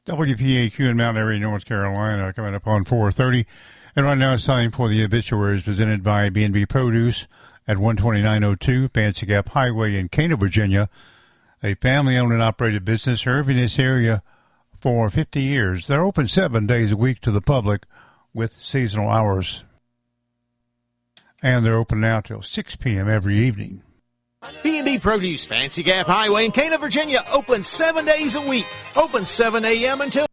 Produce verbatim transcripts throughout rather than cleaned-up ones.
W P A Q in Mount Airy, North Carolina, coming up on four thirty. And right now it's time for the obituaries presented by B and B Produce at one twenty-nine oh two Fancy Gap Highway in Cana, Virginia. A family-owned and operated business serving this area for fifty years. They're open seven days a week to the public with seasonal hours. And they're open now till six p.m. every evening. B and B Produce, Fancy Gap Highway in Cana, Virginia, open seven days a week. Open seven a.m. until...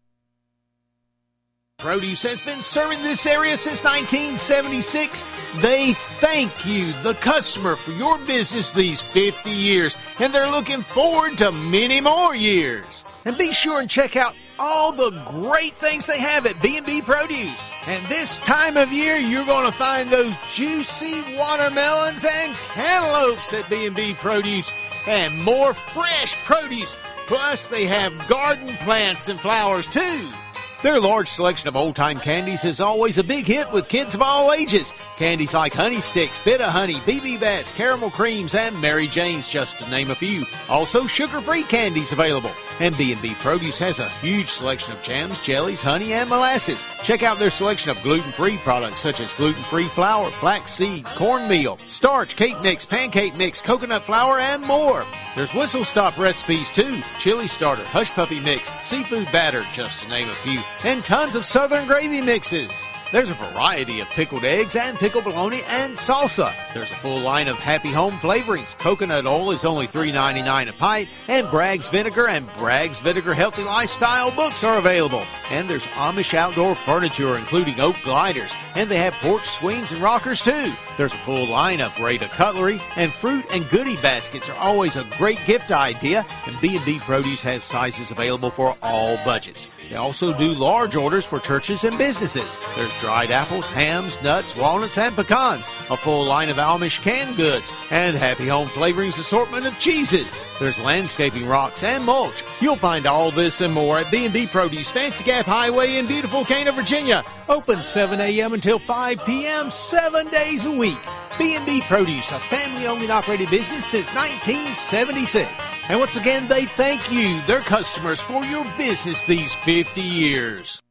Produce has been serving this area since nineteen seventy-six. They thank you, the customer, for your business these fifty years, and they're looking forward to many more years. And be sure and check out all the great things they have at B and B Produce. And this time of year, you're going to find those juicy watermelons and cantaloupes at B and B Produce, and more fresh produce. Plus, they have garden plants and flowers, too. Their large selection of old-time candies is always a big hit with kids of all ages. Candies like Honey Sticks, Bit-O-Honey, B B Bats, Caramel Creams, and Mary Jane's, just to name a few. Also, sugar-free candies available. And B and B Produce has a huge selection of jams, jellies, honey, and molasses. Check out their selection of gluten-free products such as gluten-free flour, flaxseed, cornmeal, starch, cake mix, pancake mix, coconut flour, and more. There's whistle-stop recipes, too. Chili starter, hush puppy mix, seafood batter, just to name a few. And tons of southern gravy mixes. There's a variety of pickled eggs and pickled bologna and salsa. There's a full line of Happy Home flavorings. Coconut oil is only three ninety-nine a pint, and Bragg's Vinegar and Bragg's Vinegar Healthy Lifestyle books are available. And there's Amish outdoor furniture, including oak gliders, and they have porch swings and rockers too. There's a full line of Rada cutlery, and fruit and goodie baskets are always a great gift idea, and B and B Produce has sizes available for all budgets. They also do large orders for churches and businesses. There's dried apples, hams, nuts, walnuts, and pecans, a full line of Amish canned goods, and Happy Home Flavorings assortment of cheeses. There's landscaping rocks and mulch. You'll find all this and more at B and B Produce, Fancy Gap Highway in beautiful Cana, Virginia. Open seven a.m. until five p.m., seven days a week. B and B Produce, a family-owned and operated business since nineteen seventy-six. And once again, they thank you, their customers, for your business these fifty years.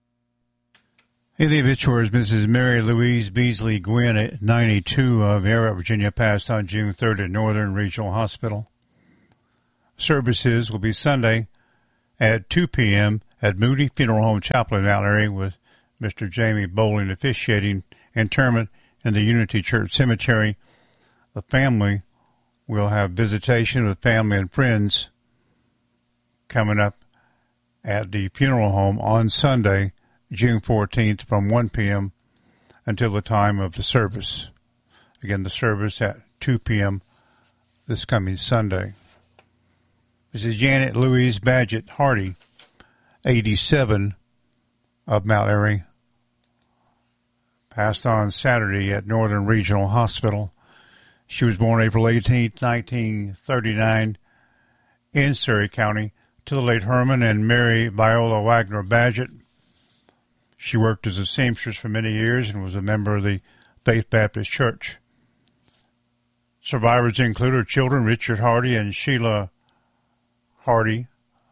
In the obituaries, Missus Mary Louise Beasley Gwynn, at ninety-two, of Air Virginia, passed on June third at Northern Regional Hospital. Services will be Sunday at two p.m. at Moody Funeral Home Chapel in Mount Airy, with Mister Jamie Bowling officiating interment in the Unity Church Cemetery. The family will have visitation with family and friends coming up at the funeral home on Sunday, June fourteenth, from one p.m. until the time of the service. Again, the service at two p.m. this coming Sunday. Missus Janet Louise Badgett Hardy, eighty-seven, of Mount Airy, passed on Saturday at Northern Regional Hospital. She was born April eighteenth, nineteen thirty-nine, in Surrey County, to the late Herman and Mary Viola Wagner Badgett. She worked as a seamstress for many years and was a member of the Faith Baptist Church. Survivors include her children, Richard Hardy and Sheila Hardy,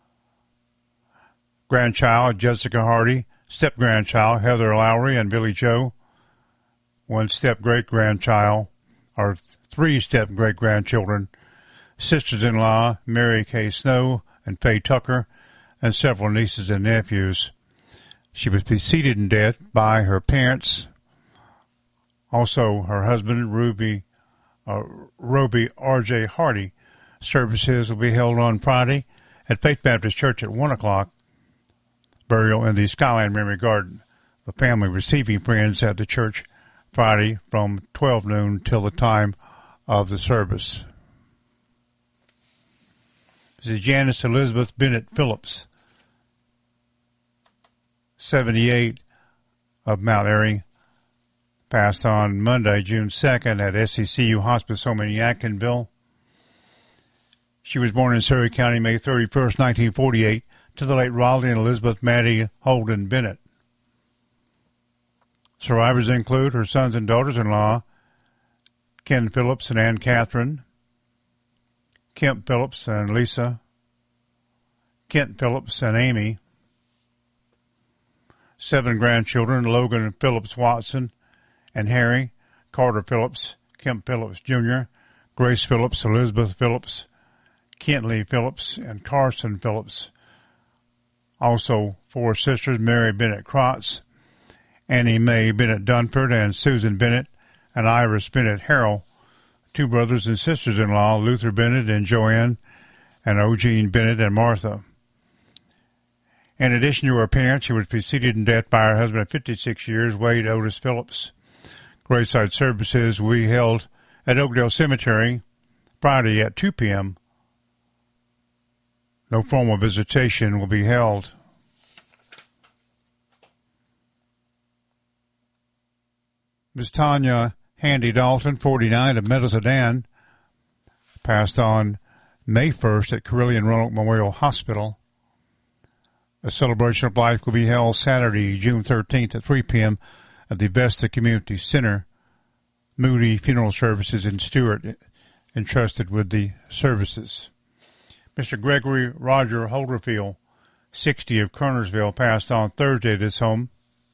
grandchild, Jessica Hardy, step-grandchild, Heather Lowry and Billy Joe, one step-great-grandchild, or three step-great-grandchildren, sisters-in-law, Mary Kay Snow and Faye Tucker, and several nieces and nephews. She was preceded in death by her parents, also her husband, Ruby, uh, Roby R J Hardy. Services will be held on Friday at Faith Baptist Church at one o'clock. Burial in the Skyline Memory Garden. The family receiving friends at the church Friday from twelve noon till the time of the service. Missus Janice Elizabeth Bennett Phillips, seventy-eight, of Mount Airy, passed on Monday, June second, at S C C U Hospice Home in Yadkinville. She was born in Surrey County, May thirty-first, nineteen forty-eight, to the late Raleigh and Elizabeth Maddie Holden Bennett. Survivors include her sons and daughters-in-law, Ken Phillips and Ann Catherine, Kemp Phillips and Lisa, Kent Phillips and Amy, seven grandchildren, Logan Phillips Watson and Harry, Carter Phillips, Kemp Phillips Junior, Grace Phillips, Elizabeth Phillips, Kentley Phillips, and Carson Phillips. Also, four sisters, Mary Bennett Crotts, Annie Mae Bennett Dunford, and Susan Bennett, and Iris Bennett Harrell. Two brothers and sisters-in-law, Luther Bennett and Joanne, and Eugene Bennett and Martha. In addition to her parents, she was preceded in death by her husband of fifty-six years, Wade Otis Phillips. Graveside services will be held at Oakdale Cemetery Friday at two p.m. No formal visitation will be held. Miss Tanya Handy Dalton, forty-nine, of Meadows-Sedan, passed on May first at Carillion Roanoke Memorial Hospital. A celebration of life will be held Saturday, June thirteenth at three p.m. at the Vesta Community Center. Moody Funeral Services in Stewart entrusted with the services. Mister Gregory Roger Holderfield, sixty, of Kernersville, passed on Thursday at his home.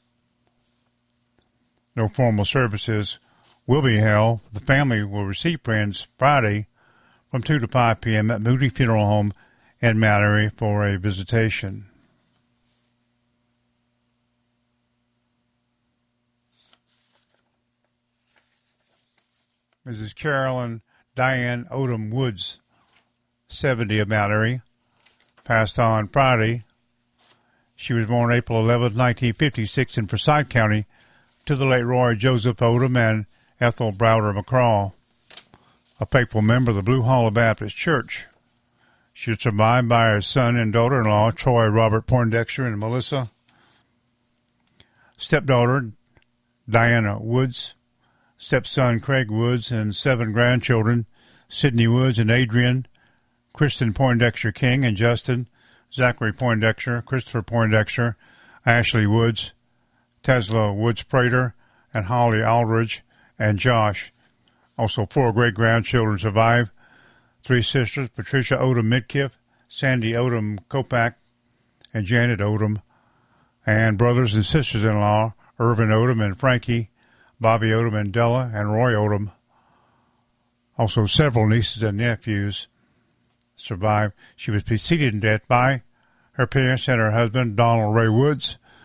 No formal services will be held. The family will receive friends Friday from two to five p.m. at Moody Funeral Home in Mallory for a visitation. Missus Carolyn Diane Odom Woods, seventy, of Mallory, passed on Friday. She was born April eleventh, nineteen fifty-six in Forsyth County to the late Roy Joseph Odom and Ethel Browder McCraw, a faithful member of the Blue Hollow Baptist Church. She was survived by her son and daughter-in-law, Troy Robert Poindexter and Melissa, stepdaughter Diana Woods, stepson Craig Woods, and seven grandchildren, Sidney Woods and Adrian, Kristen Poindexter King and Justin, Zachary Poindexter, Christopher Poindexter, Ashley Woods, Tesla Woods Prater, and Holly Aldridge, and Josh. Also, four great-grandchildren survive. Three sisters, Patricia Odom Midkiff, Sandy Odom Kopak, and Janet Odom, and brothers and sisters-in-law, Irvin Odom and Frankie, Bobby Odom and Della, and Roy Odom. Also, several nieces and nephews survived. She was preceded in death by her parents and her husband, Donald Ray Woods,